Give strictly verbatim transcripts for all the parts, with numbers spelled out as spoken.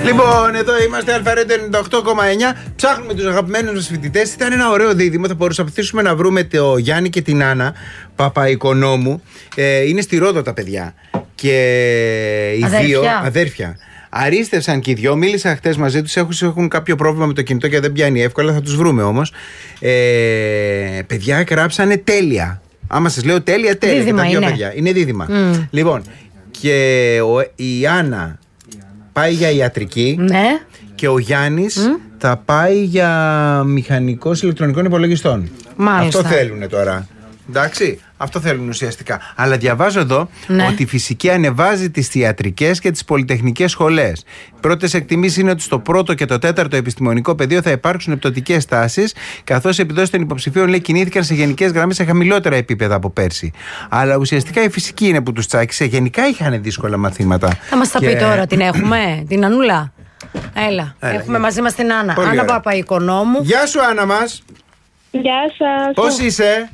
Λοιπόν, εδώ είμαστε, Αλφαρέντο ενενήντα οκτώ κόμμα εννιά. Ψάχνουμε τους αγαπημένους μας φοιτητές. Ήταν ένα ωραίο δίδυμο. Θα προσπαθήσουμε να βρούμε το Γιάννη και την Άννα Παπαϊκονόμου. Ε, είναι στη Ρόδο τα παιδιά. Και οι αδέρφια. δύο αδέρφια. Αρίστευσαν και οι δυο. Μίλησα χτες μαζί τους. Έχουν, έχουν κάποιο πρόβλημα με το κινητό και δεν πιάνει εύκολα. Θα τους βρούμε όμως. Ε, παιδιά, γράψανε τέλεια. Άμα σας λέω τέλεια, τέλεια. Δίδυμα και τα δύο είναι. παιδιά. Είναι δίδυμα. Mm. Λοιπόν, και ο, η Άννα πάει για ιατρική. Ναι. Και ο Γιάννης mm. θα πάει για μηχανικός ηλεκτρονικών υπολογιστών. Μάλιστα. Αυτό θέλουν τώρα. Εντάξει, αυτό θέλουν ουσιαστικά. Αλλά διαβάζω εδώ ναι. ότι η φυσική ανεβάζει τις ιατρικές και τις πολυτεχνικές σχολές. Οι πρώτες εκτιμήσεις είναι ότι στο πρώτο και το τέταρτο επιστημονικό πεδίο θα υπάρξουν επτωτικές τάσεις, καθώς οι επιδόσεις των υποψηφίων λέει, κινήθηκαν σε γενικές γραμμές σε χαμηλότερα επίπεδα από πέρσι. Αλλά ουσιαστικά η φυσική είναι που τους τσάκισε. Γενικά είχαν δύσκολα μαθήματα. Θα μας τα και... πει τώρα την έχουμε, την Ανούλα. Έλα, Έλα έχουμε για... μαζί μας την Άννα. Πολύ Άννα ωραία. Παπαϊκονόμου. Γεια σου, Άννα μας. Γεια σας. Πώς είσαι?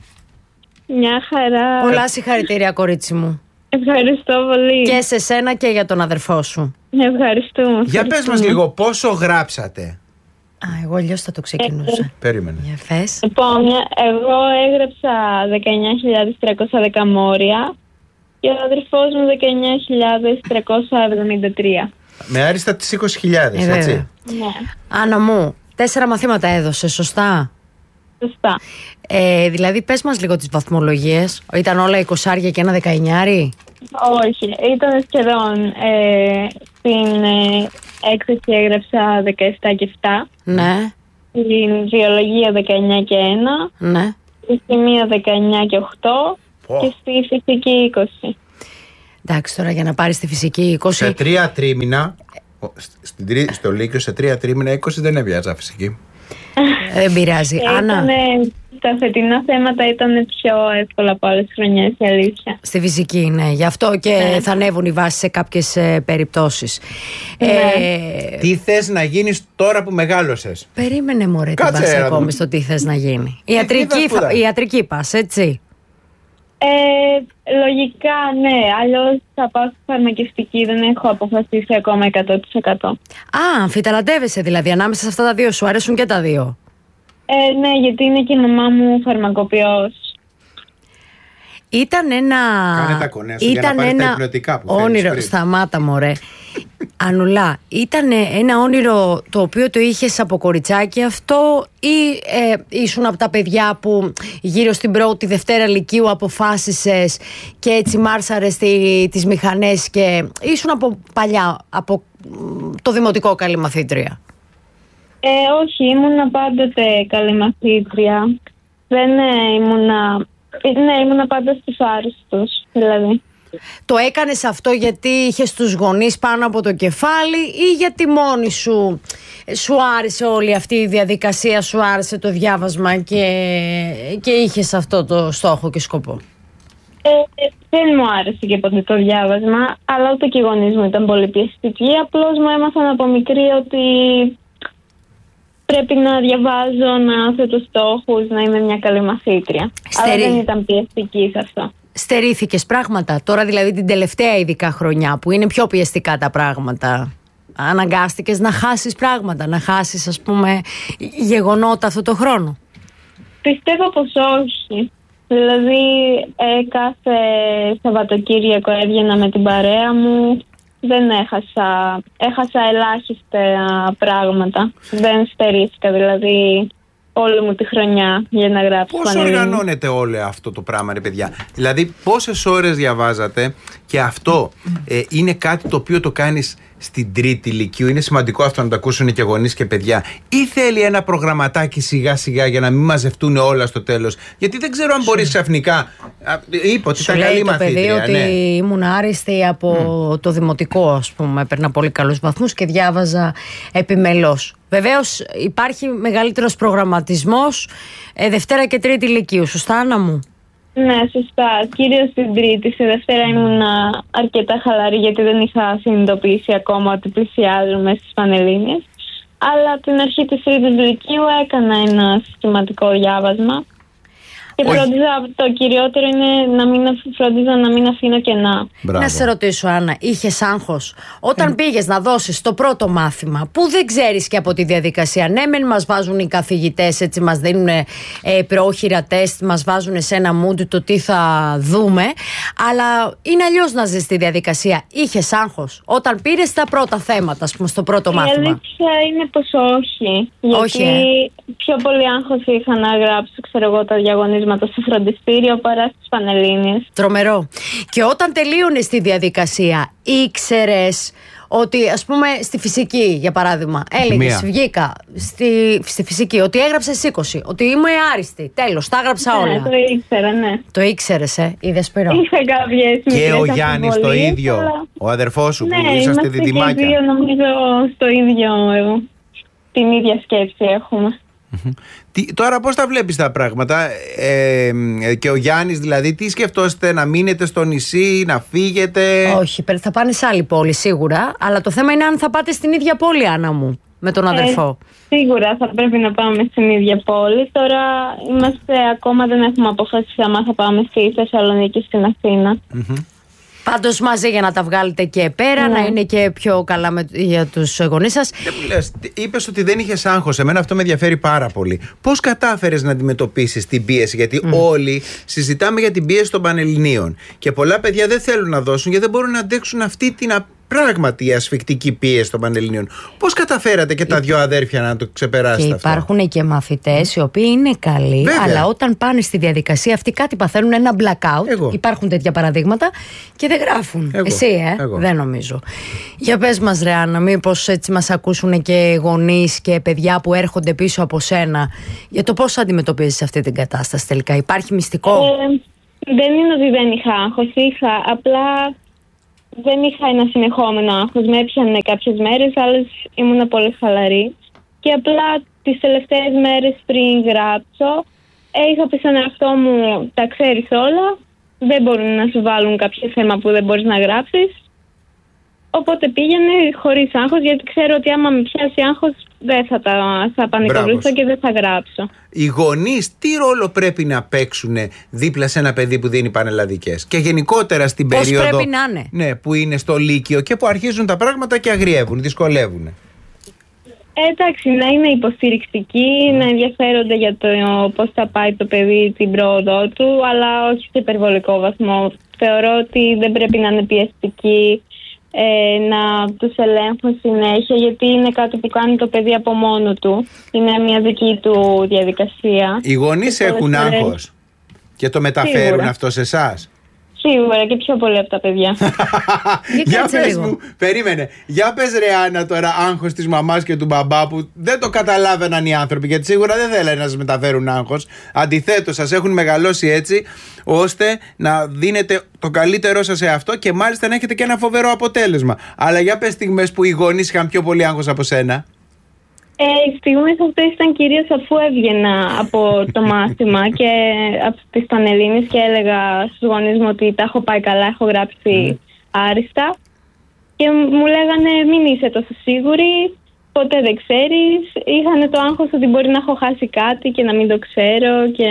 Μια χαρά. Πολλά συγχαρητήρια, κορίτσι μου. Ευχαριστώ πολύ. Και σε σένα και για τον αδερφό σου. Ευχαριστούμε. Για πες μας λίγο, πόσο γράψατε? Α, εγώ αλλιώς θα το ξεκινούσα. Περίμενε. Για φες. Λοιπόν, εγώ έγραψα δεκαεννιά χιλιάδες τριακόσια δέκα μόρια και ο αδερφός μου δεκαεννιά χιλιάδες τριακόσια εβδομήντα τρία. Με άριστα τις είκοσι χιλιάδες, Ε, έτσι. Ναι, Άννα μου, τέσσερα μαθήματα έδωσε, σωστά? σωστά. Ε, δηλαδή, πες μας λίγο τις βαθμολογίες. Ήταν όλα εικοσάρια και ένα δεκαεννιάρι. Όχι, ήταν σχεδόν ε, στην ε, έκθεση έγραψα δεκαεπτά και επτά. Ναι, Στην βιολογία δεκαεννιά και ένα. ναι. Στη χημεία δεκαεννιά και οκτώ. Πω. Και στη φυσική είκοσι. Εντάξει, τώρα για να πάρεις τη φυσική είκοσι. Σε τρία τρίμηνα, στην τρί- στο Λύκειο σε τρία τρίμηνα είκοσι δεν έβιαζα φυσική. Δεν πειράζει. Ε, Άννα, ήτανε, τα φετινά θέματα ήταν πιο εύκολα από άλλες χρονιές, η αλήθεια. στη φυσική, ναι. Γι' αυτό και Ναι. θα ανέβουν οι βάσεις σε κάποιες ε, περιπτώσεις. Ναι. Ε, Τι θες να γίνεις τώρα που μεγάλωσες? περίμενε μωρέ την Κάτσε, πας ρε, να ακόμη δούμε. στο τι θες να γίνει. θα Ιατρική, θα, σπουδάσεις? ιατρική πας, έτσι. Ε, λογικά ναι, αλλιώς θα πάω στη φαρμακευτική, δεν έχω αποφασίσει ακόμα εκατό τοις εκατό. Α, αμφιταλαντεύεσαι δηλαδή ανάμεσα σε αυτά τα δύο. Σου αρέσουν και τα δύο. Ε, ναι, γιατί είναι και η μαμά μου φαρμακοποιός. Ήταν ένα. Κάνε τα κονέα σου για να πάρεις τα υπνοτικά που θέλεις όνειρο. πριν. Σταμάτα, μωρέ. Ανουλά, ήταν ένα όνειρο το οποίο το είχες από κοριτσάκι αυτό, ή ε, ήσουν από τα παιδιά που γύρω στην πρώτη Δευτέρα Λυκείου αποφάσισες και έτσι μάρσαρες τη, τις μηχανές και ήσουν από παλιά, από μ, το δημοτικό καλή μαθήτρια? Ε, όχι, ήμουνα πάντοτε καλή μαθήτρια. Δεν ε, ήμουνα... ε, Ναι, ήμουνα πάντα στους άριστους, δηλαδή. Το έκανες αυτό γιατί είχες τους γονείς πάνω από το κεφάλι ή γιατί μόνη σου σου άρεσε όλη αυτή η διαδικασία, σου άρεσε το διάβασμα και, και είχες αυτό το στόχο και σκοπό? Ε, δεν μου άρεσε και ποτέ το διάβασμα, αλλά ούτε και οι γονείς μου ήταν πολύ πιεστικοί. Απλώς μου έμαθαν από μικρή ότι πρέπει να διαβάζω, να θέτω στόχους, να είμαι μια καλή μαθήτρια. Στερή. Αλλά δεν ήταν πιεστική σε αυτό. Στερήθηκες πράγματα, τώρα δηλαδή την τελευταία ειδικά χρονιά που είναι πιο πιεστικά τα πράγματα? Αναγκάστηκες να χάσεις πράγματα, να χάσεις ας πούμε γεγονότα αυτό το χρόνο? Πιστεύω πως όχι. Δηλαδή ε, κάθε Σαββατοκύριακο έβγαινα με την παρέα μου. Δεν έχασα, έχασα ελάχιστα πράγματα. Δεν στερήθηκα δηλαδή όλη μου τη χρονιά για να γράψω. Πώς πανελλήνιες. οργανώνεται όλο αυτό το πράγμα, ρε παιδιά? Δηλαδή, πόσες ώρες διαβάζατε? Και αυτό ε, είναι κάτι το οποίο το κάνεις στην τρίτη Λυκείου? Είναι σημαντικό αυτό να το ακούσουν και γονείς και παιδιά? Ή θέλει ένα προγραμματάκι σιγά σιγά για να μην μαζευτούν όλα στο τέλος? Γιατί δεν ξέρω αν μπορείς ξαφνικά. Α, είπα ότι ήταν καλή το παιδί μαθήτρια. ότι Ναι. ήμουν άριστη από mm. το δημοτικό, ας πούμε. Έπαιρνα πολύ καλούς βαθμούς και διάβαζα επιμελώς. Βεβαίως υπάρχει μεγαλύτερος προγραμματισμός ε, Δευτέρα και Τρίτη Λυκείου. Σωστά, Άννα μου? Ναι, σωστά. Κυρίως στην Τρίτη. Στη Δευτέρα ήμουν αρκετά χαλαρή γιατί δεν είχα συνειδητοποιήσει ακόμα ότι πλησιάζουμε στις Πανελλήνιες. Αλλά από την αρχή της Τρίτης Λυκείου έκανα ένα συστηματικό διάβασμα. Και φρόντιζα, το κυριότερο είναι να μην φρόντιζα να μην αφήνω κενά. Να σε ρωτήσω, Άννα, είχες άγχος όταν ε. πήγες να δώσεις το πρώτο μάθημα που δεν ξέρεις και από τη διαδικασία? Ναι, μεν μας βάζουν οι καθηγητές, έτσι μας δίνουν ε, προόχειρα τεστ, μας βάζουν σε ένα mood το τι θα δούμε, αλλά είναι αλλιώς να ζεις τη διαδικασία. Είχες άγχος όταν πήρες τα πρώτα θέματα, ας πούμε, στο πρώτο η μάθημα? Η αλήθεια είναι πως όχι. Γιατί όχι, ε. πιο πολύ άγχος είχα να γράψω, ξέρω εγώ, τα διαγωνίσματα στο φροντιστήριο παρά στις Πανελλήνιες. Τρομερό. Και όταν τελείωνες τη διαδικασία, ήξερες ότι, ας πούμε, στη φυσική, για παράδειγμα, έλεγες, βγήκα στη, στη φυσική, ότι έγραψες είκοσι, ότι είμαι άριστη, τέλος, τα έγραψα όλα? Ναι, το ήξερα, ναι. Το ήξερες, ε, είδες Σπύρο? Είχα κάποιες. Και ο Γιάννης το ίδιο, αλλά... ο αδερφός σου, ναι, που είσαστε διδυμάκια. Ναι, και οι δύο νομίζω στο ίδιο, εγώ, την ίδια σκέψη έχουμε. Τι, τώρα πώς τα βλέπεις τα πράγματα, ε, ε, και ο Γιάννης δηλαδή, τι σκεφτόσαστε, να μείνετε στο νησί, να φύγετε? Όχι, θα πάνε σε άλλη πόλη σίγουρα, αλλά το θέμα είναι αν θα πάτε στην ίδια πόλη, Άννα μου, με τον αδερφό. Ε, σίγουρα θα πρέπει να πάμε στην ίδια πόλη. Τώρα είμαστε, ακόμα δεν έχουμε αποφασίσει αν θα πάμε στη Θεσσαλονίκη, στην Αθήνα. Mm-hmm. Πάντως μαζί για να τα βγάλετε και πέρα, ναι, να είναι και πιο καλά με, για τους γονείς σας. Είπες ότι δεν είχες άγχος. Εμένα αυτό με ενδιαφέρει πάρα πολύ. Πώς κατάφερες να αντιμετωπίσεις την πίεση? Γιατί mm. όλοι συζητάμε για την πίεση των Πανελληνίων. Και πολλά παιδιά δεν θέλουν να δώσουν γιατί δεν μπορούν να αντέξουν αυτή την πράγματι η ασφικτική πίεση των Πανελληνίων. Πώς καταφέρατε και τα δυο αδέρφια να το ξεπεράσετε? Και αυτό? Υπάρχουν και μαθητές οι οποίοι είναι καλοί, βέβαια, αλλά όταν πάνε στη διαδικασία αυτή κάτι παθαίνουν, ένα blackout. Εγώ. Υπάρχουν τέτοια παραδείγματα και δεν γράφουν. Εγώ. Εσύ, ε, Εγώ. δεν νομίζω. Για πες μας, ρε Άννα, μήπως έτσι μας ακούσουν και γονείς και παιδιά που έρχονται πίσω από σένα, για το πώς αντιμετωπίζεις αυτή την κατάσταση τελικά? Υπάρχει μυστικό? Ε, δεν είναι ότι δεν είχα άγχος, είχα απλά. Δεν είχα ένα συνεχόμενο άγχος. Με έπιανε κάποιες μέρες, άλλες ήμουν πολύ χαλαρή. Και απλά τις τελευταίες μέρες πριν γράψω, είχα πει στον εαυτό μου, τα ξέρεις όλα, δεν μπορούν να σου βάλουν κάποιο θέμα που δεν μπορείς να γράψεις. Οπότε πήγαινε χωρίς άγχος, γιατί ξέρω ότι άμα με πιάσει άγχος δεν θα, τα, θα πανικοβληθώ και δεν θα γράψω. Οι γονείς τι ρόλο πρέπει να παίξουν δίπλα σε ένα παιδί που δίνει πανελλαδικές? Και γενικότερα στην πώς περίοδο πρέπει να είναι? Ναι, που είναι στο Λύκειο και που αρχίζουν τα πράγματα και αγριεύουν, δυσκολεύουν. Ε, εντάξει, να είναι υποστηρικτικοί, mm. να ενδιαφέρονται για το πώς θα πάει το παιδί την πρόοδό του, αλλά όχι σε υπερβολικό βαθμό. Θεωρώ ότι δεν πρέπει να είναι πιεστικοί, ε, να τους ελέγχουν συνέχεια, γιατί είναι κάτι που κάνει το παιδί από μόνο του. Είναι μια δική του διαδικασία. Οι γονείς έχουν άγχος και το μεταφέρουν σίγουρα αυτό σε εσάς? Σίγουρα, και πιο πολύ από τα παιδιά. Για πες μου, περίμενε. Για πες ρε Άννα τώρα, άγχος της μαμάς και του μπαμπά που δεν το καταλάβαιναν οι άνθρωποι, γιατί σίγουρα δεν θέλανε να σας μεταφέρουν άγχος. Αντιθέτως, σας έχουν μεγαλώσει έτσι ώστε να δίνετε το καλύτερό σας σε αυτό και μάλιστα να έχετε και ένα φοβερό αποτέλεσμα. Αλλά για πες στιγμές που οι γονείς είχαν πιο πολύ άγχος από σένα. Ε, οι στιγμές αυτές ήταν κυρίως αφού έβγαινα από το μάθημα και από τις Πανελλήνιες και έλεγα στους γονείς μου ότι τα έχω πάει καλά, έχω γράψει mm. άριστα, και μου λέγανε μην είσαι τόσο σίγουρη, ποτέ δεν ξέρεις. Είχαν το άγχος ότι μπορεί να έχω χάσει κάτι και να μην το ξέρω. Και...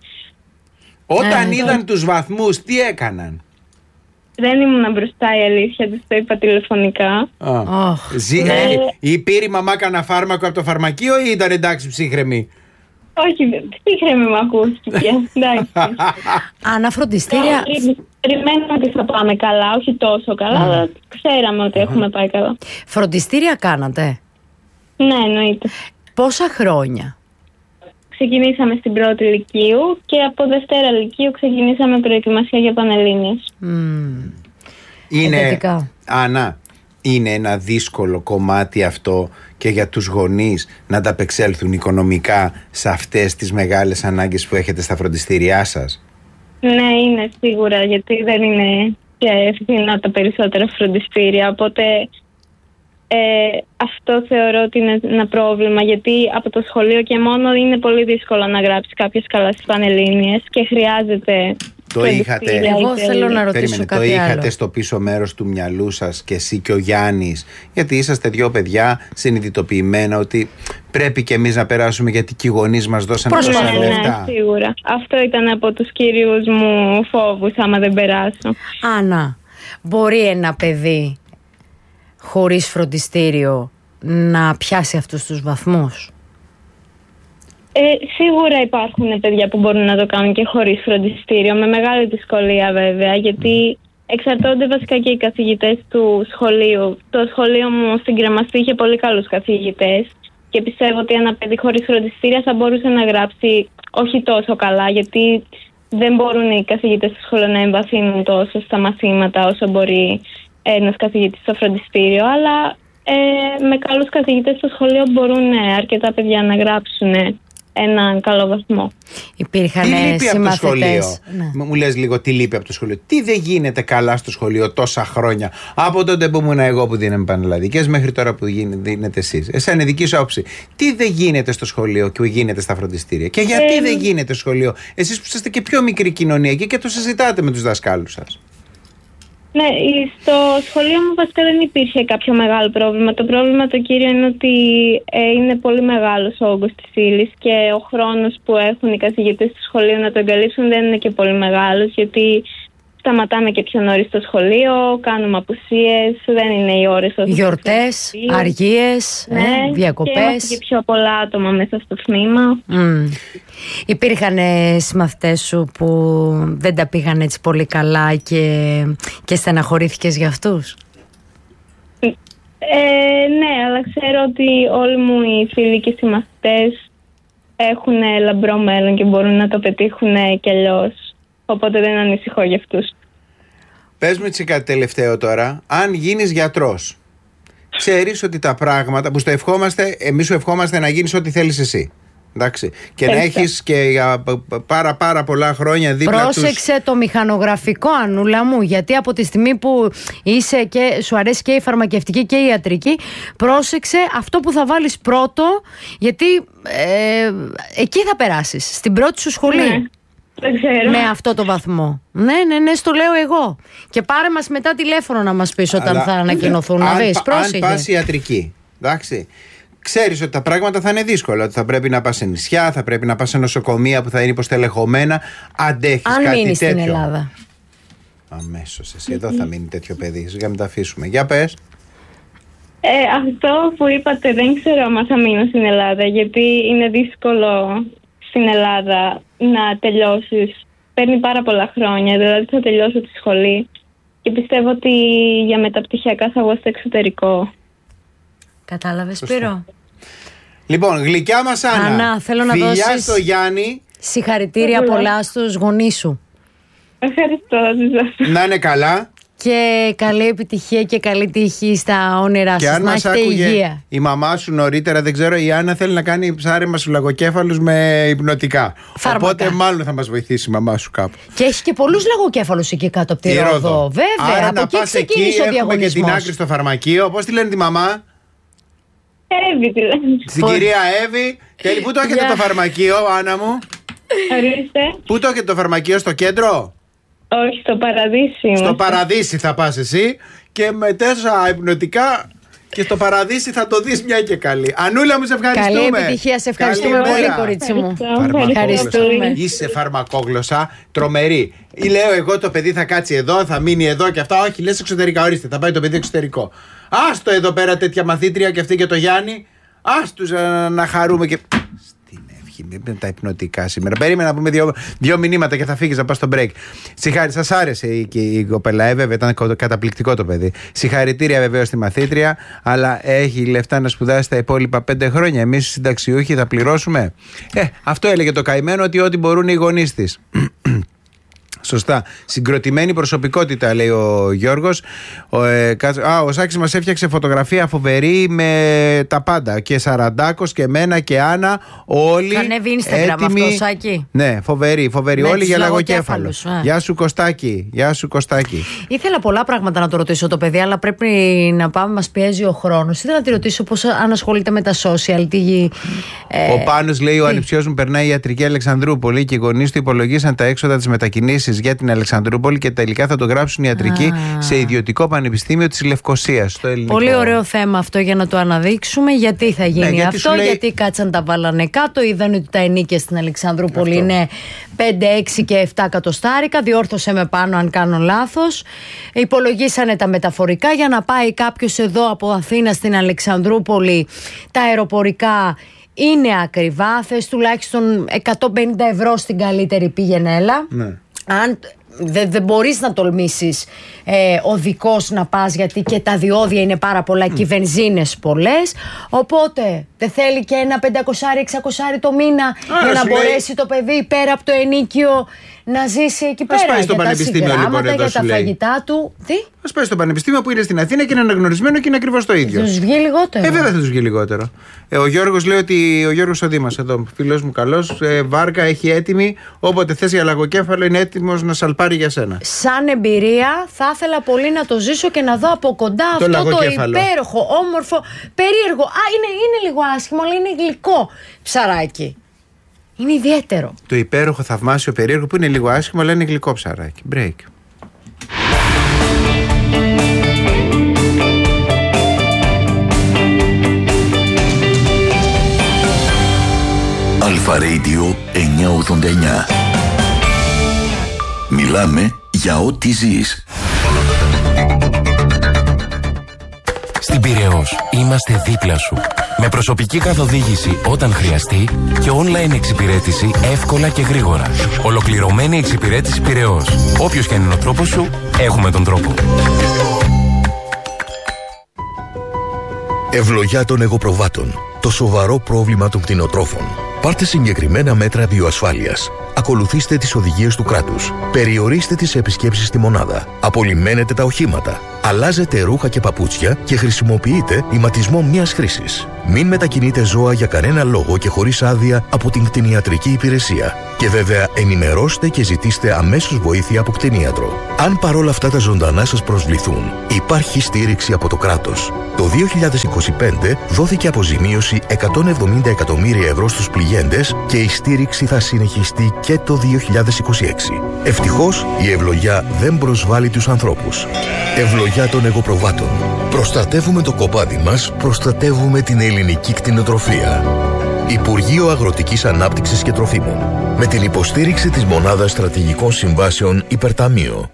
Όταν ε, είδαν το... τους βαθμούς, τι έκαναν? Δεν ήμουν μπροστά, η αλήθεια, της το είπα τηλεφωνικά. Oh. Ζή, ναι. ε, ή πήρε η μαμά κανένα φάρμακο από το φαρμακείο ή ήταν εντάξει ψύχρεμη? Όχι, ψύχρεμη μου ακούστηκε. Εντάξει. Ανά φροντιστήρια. Περιμένουμε ότι θα πάμε καλά, όχι τόσο καλά, αλλά mm. ξέραμε ότι mm. έχουμε πάει καλά. Φροντιστήρια κάνατε? Ναι, εννοείται. Πόσα χρόνια? Ξεκινήσαμε στην πρώτη λυκείου και από Δευτέρα λυκείου ξεκινήσαμε προετοιμασία για Πανελλήνιες. Mm. Είναι, Εντετικά. Άννα, είναι ένα δύσκολο κομμάτι αυτό και για τους γονείς να ανταπεξέλθουν οικονομικά σε αυτές τις μεγάλες ανάγκες που έχετε στα φροντιστήριά σας? Ναι, είναι σίγουρα, γιατί δεν είναι και φθηνά τα περισσότερα φροντιστήρια, οπότε... Ε, αυτό θεωρώ ότι είναι ένα πρόβλημα, γιατί από το σχολείο και μόνο είναι πολύ δύσκολο να γράψει κάποιος καλά στις Πανελλήνιες και χρειάζεται. Το είχατε, εγώ θέλω να ρωτήσω περίμενε, κάτι το είχατε άλλο. Στο πίσω μέρος του μυαλού σας και εσύ και ο Γιάννης, γιατί είσαστε δυο παιδιά συνειδητοποιημένα ότι πρέπει και εμείς να περάσουμε γιατί και οι γονείς μας δώσαν τόσα Ναι, λεφτά. ναι, σίγουρα. Αυτό ήταν από τους κυρίους μου φόβους άμα δεν περάσω. Άννα, μπορεί ένα παιδί χωρίς φροντιστήριο να πιάσει αυτούς τους βαθμούς? Ε, σίγουρα υπάρχουν παιδιά που μπορούν να το κάνουν και χωρίς φροντιστήριο, με μεγάλη δυσκολία βέβαια, γιατί εξαρτώνται βασικά και οι καθηγητές του σχολείου. Το σχολείο μου στην Κρεμαστή είχε πολύ καλούς καθηγητές και πιστεύω ότι ένα παιδί χωρίς φροντιστήρια θα μπορούσε να γράψει όχι τόσο καλά, γιατί δεν μπορούν οι καθηγητές του σχολείου να εμβαθύνουν τόσο στα μαθήματα όσο μπορεί ένας καθηγητής στο φροντιστήριο, αλλά ε, με καλούς καθηγητές στο σχολείο μπορούν ε, αρκετά παιδιά να γράψουν ε, έναν καλό βαθμό. Υπήρχαν Τι λείπει από το σχολείο? συμμαθητές. Ναι. Μου λες λίγο τι λείπει από το σχολείο. Τι δεν γίνεται καλά στο σχολείο τόσα χρόνια? Από τότε που ήμουν εγώ που δίναμε πανελλαδικές μέχρι τώρα που δίνετε εσείς. Εσένα δική σου άποψη. Τι δεν γίνεται στο σχολείο και γίνεται στα φροντιστήρια? Και γιατί Ε, δεν γίνεται στο σχολείο? Εσείς που είστε και πιο μικρή κοινωνία και, και το συζητάτε με τους δασκάλους σας. Ναι, στο σχολείο μου βασικά δεν υπήρχε κάποιο μεγάλο πρόβλημα. Το πρόβλημα το κύριο είναι ότι ε, είναι πολύ μεγάλος ο όγκος της ύλης και ο χρόνος που έχουν οι καθηγητές του σχολείου να το εγκαλύψουν δεν είναι και πολύ μεγάλος, γιατί σταματάμε και πιο νωρίς στο σχολείο, κάνουμε απουσίες, δεν είναι οι ώρες όσο Γιορτές, αργίες, ναι, ε, διακοπές. Και είμαστε και πιο πολλά άτομα μέσα στο τμήμα. Mm. Υπήρχαν συμμαθητές σου που δεν τα πήγαν έτσι πολύ καλά και, και στεναχωρήθηκες για αυτούς? Ε, ναι, αλλά ξέρω ότι όλοι μου οι φίλοι και οι συμμαθητές έχουν λαμπρό μέλλον και μπορούν να το πετύχουν κι αλλιώς. Οπότε δεν ανησυχώ για αυτούς. Πες μου έτσι κάτι τελευταίο τώρα. Αν γίνεις γιατρός, ξέρεις ότι τα πράγματα που στο ευχόμαστε, εμείς σου ευχόμαστε να γίνεις ό,τι θέλεις εσύ. Εντάξει. Και Έτσι. να έχεις και για πάρα πάρα πολλά χρόνια δίπλα τους. Πρόσεξε το μηχανογραφικό, Ανούλα μου, γιατί από τη στιγμή που είσαι και σου αρέσει και η φαρμακευτική και η ιατρική, πρόσεξε αυτό που θα βάλεις πρώτο, γιατί ε, εκεί θα περάσεις, στην πρώτη σου σχολή. Ναι. Δεν ξέρω. Με αυτό το βαθμό. Ναι, ναι, ναι, στο λέω εγώ. Και πάρε μας μετά τηλέφωνο να μας πεις όταν Αλλά, θα ανακοινωθούν. Να αν, δεις, πα- αν πρόσεχε. πας ιατρική, εντάξει, ξέρεις ότι τα πράγματα θα είναι δύσκολα. Ότι θα πρέπει να πας σε νησιά, θα πρέπει να πας σε νοσοκομεία που θα είναι υποστελεχωμένα. Αντέχεις Αν κάτι μείνεις τέτοιο? στην Ελλάδα. Αμέσως εσύ εδώ θα μείνει τέτοιο παιδί. Σιγά μην τα αφήσουμε. Για πες. Ε, αυτό που είπατε δεν ξέρω αν θα μείνω στην Ελλάδα, γιατί είναι δύσκολο στην Ελλάδα να τελειώσεις. Παίρνει πάρα πολλά χρόνια, δηλαδή θα τελειώσω τη σχολή και πιστεύω ότι για μεταπτυχιακά θα βγω στο εξωτερικό. Κατάλαβες, Σωστό. Σπύρο? Λοιπόν, γλυκιά μας Άννα. Άννα, θέλω να Φιλιά δώσεις- στο Γιάννη. Συγχαρητήρια Καλά. πολλά στους γονείς σου. Ευχαριστώ, Ζήζα. Να είναι καλά. Και καλή επιτυχία και καλή τύχη στα όνειρά Και σας. αν Να μας έχετε άκουγε υγεία. η μαμά σου νωρίτερα, δεν ξέρω, η Άννα θέλει να κάνει ψάρεμα στους λαγοκέφαλους με υπνοτικά. Φάρμακα. Οπότε μάλλον θα μας βοηθήσει η μαμά σου κάπου. Και έχει και πολλούς λαγοκέφαλους εκεί κάτω από τη Τη Ρόδο. Βέβαια, Άρα από να εκεί πας εκεί, ξεκίνησε ο έχουμε και την διαγωνισμός. άκρη στο φαρμακείο. Πώς τη λένε τη μαμά? Εύη τη λένε. Στην κυρία Εύη. Τέλει, πού το έχετε Γεια. το φαρμακείο, Άννα μου? Ορίστε. Πού το έχετε το φαρμακείο, στο κέντρο? Όχι, στο Παραδείσι Στο είμαστε. Παραδείσι θα πας εσύ και με τέσσερα υπνοτικά και στο Παραδείσι θα το δεις μια και καλή. Ανούλα μου, σε ευχαριστούμε. Καλή επιτυχία, σε ευχαριστούμε Καλή πολύ, μέρα. κορίτσι μου. Ευχαριστώ. Ευχαριστούμε. Είσαι φαρμακόγλωσσα, τρομερή. Ή λέω εγώ το παιδί θα κάτσει εδώ, θα μείνει εδώ και αυτά. Όχι, λες εξωτερικά, ορίστε, θα πάει το παιδί εξωτερικό. Άστο εδώ πέρα τέτοια μαθήτρια και αυτή και το Γιάννη. Άστους να, να χαρούμε και. Στην ευχή, με τα υπνοτικά σήμερα. Περίμενα να πούμε δύο, δύο μηνύματα και θα φύγεις να πας στο break. Συγχάρη, σας άρεσε η, και η κοπέλα, ε, βέβαια, ήταν καταπληκτικό το παιδί. Συγχαρητήρια βεβαίως στη μαθήτρια, αλλά έχει λεφτά να σπουδάσει τα υπόλοιπα πέντε χρόνια. Εμείς οι συνταξιούχοι θα πληρώσουμε. Ε, αυτό έλεγε το καημένο, ότι ό,τι μπορούν οι γονείς της. Σωστά. Συγκροτημένη προσωπικότητα, λέει ο Γιώργος. Ο, ε, κάτσε- α, ο Σάκης μας έφτιαξε φωτογραφία φοβερή με τα πάντα. Και Σαραντάκος και εμένα και Άννα. Όλοι. Θα ανέβει Instagram έτοιμοι. αυτό, Σάκη. Ναι, φοβερή, φοβερή. Με Όλοι τους για λαγοκέφαλους, λαγοκέφαλο. α. Γεια σου Κωστάκη. Γεια σου Κωστάκη. Ήθελα πολλά πράγματα να το ρωτήσω το παιδί, αλλά πρέπει να πάμε, μας πιέζει ο χρόνος. Ήθελα να τη ρωτήσω πώς αν ασχολείται με τα social. Τι, ε, Ο Πάνος λέει: Ο ανιψιός μου περνάει ιατρική Αλεξανδρούπολη και οι γονείς του υπολογίσαν τα έξοδα της μετακινήσης θέσεις για την Αλεξανδρούπολη και τελικά θα το γράψουν ιατρική ah. σε ιδιωτικό πανεπιστήμιο της Λευκωσίας, στο ελληνικό. Πολύ ωραίο θέμα αυτό για να το αναδείξουμε. Γιατί θα γίνει ναι, γιατί αυτό, λέει... γιατί κάτσαν τα βάλανε κάτω, είδαν ότι τα ενίκια στην Αλεξανδρούπολη αυτό. Είναι πέντε, έξι και επτά εκατοστάρικα. Διόρθωσε με πάνω αν κάνω λάθος. Υπολογίσανε τα μεταφορικά για να πάει κάποιος εδώ από Αθήνα στην Αλεξανδρούπολη. Τα αεροπορικά είναι ακριβά, θες τουλάχιστον εκατόν πενήντα ευρώ στην καλύτερη πήγαινε-έλα. Ναι. Αν δεν δε μπορείς να τολμήσεις ε, οδικός να πας, γιατί και τα διόδια είναι πάρα πολλά mm. και οι βενζίνες πολλές. Οπότε δεν θέλει και ένα πεντακόσια εξακόσια το μήνα Α, για να μπορέσει λέει... το παιδί πέρα από το ενίκιο να ζήσει εκεί πέρα. Ας πάει στο πανεπιστήμιο λοιπόν, εδώ για τα λέει. φαγητά του. Τι? Ας πάει στο πανεπιστήμιο που είναι στην Αθήνα και είναι αναγνωρισμένο και είναι ακριβώς το ίδιο. Θα τους βγει λιγότερο. Ε, βέβαια θα τους βγει λιγότερο. Ε, ο Γιώργος λέει ότι ο Γιώργος ο Δήμας εδώ, φίλος μου καλός, ε, βάρκα έχει έτοιμη. Όποτε θες για λαγοκέφαλο είναι έτοιμος να σαλπάρει για σένα. Σαν εμπειρία θα ήθελα πολύ να το ζήσω και να δω από κοντά το αυτό λαγοκέφαλο. Το υπέροχο, όμορφο, περίεργο. Α, είναι, είναι λίγο άσχημο, αλλά είναι γλυκό ψαράκι. Είναι ιδιαίτερο. Το υπέροχο, θαυμάσιο, περίεργο που είναι λίγο άσχημο, αλλά είναι γλυκό ψαράκι. Break. Αλφα Radio εννιακόσια ογδόντα εννιά. Μιλάμε για ό,τι ζεις. Στην Πειραιώς είμαστε δίπλα σου. Με προσωπική καθοδήγηση όταν χρειαστεί και online εξυπηρέτηση εύκολα και γρήγορα. Ολοκληρωμένη εξυπηρέτηση Πειραιώς. Όποιος και αν είναι ο τρόπος σου, έχουμε τον τρόπο. Ευλογιά των εγωπροβάτων. Το σοβαρό πρόβλημα των κτηνοτρόφων. Πάρτε συγκεκριμένα μέτρα βιοασφάλειας. Ακολουθήστε τις οδηγίες του κράτους. Περιορίστε τις επισκέψεις στη μονάδα. Απολυμμένετε τα οχήματα. Αλλάζετε ρούχα και παπούτσια και χρησιμοποιείτε ηματισμό μιας χρήσης. Μην μετακινείτε ζώα για κανένα λόγο και χωρίς άδεια από την κτηνιατρική υπηρεσία. Και βέβαια ενημερώστε και ζητήστε αμέσως βοήθεια από κτηνίατρο. Αν παρόλα αυτά τα ζωντανά σας προσβληθούν, υπάρχει στήριξη από το κράτος. Το δύο χιλιάδες είκοσι πέντε δόθηκε αποζημίωση εκατόν εβδομήντα εκατομμύρια ευρώ στους πληγέντες και η στήριξη θα συνεχιστεί και το δύο χιλιάδες είκοσι έξι. Ευτυχώς η ευλογιά δεν προσβάλλει τους ανθρώπους. Ευλογιά των εγωπροβάτων. Προστατεύουμε το κοπάδι μας, προστατεύουμε την ελληνική κτηνοτροφία. Υπουργείο Αγροτικής Ανάπτυξης και Τροφίμων. Με την υποστήριξη της Μονάδας Στρατηγικών Συμβάσεων Υπερταμείο.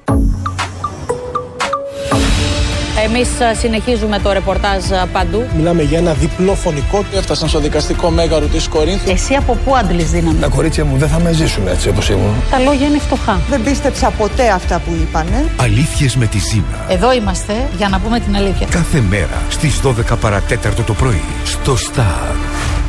Εμείς συνεχίζουμε το ρεπορτάζ παντού. Μιλάμε για ένα διπλό φωνικό. Έφτασαν στο δικαστικό μέγαρο της Κορίνθου. Εσύ από πού αντλείς δύναμη? Τα κορίτσια μου δεν θα με ζήσουν έτσι όπως ήμουν. Τα λόγια είναι φτωχά. Δεν πίστεψα ποτέ αυτά που είπανε. Αλήθειες με τη Ζήνα. Εδώ είμαστε για να πούμε την αλήθεια. Κάθε μέρα στις δώδεκα παρατέταρτο το πρωί στο Star.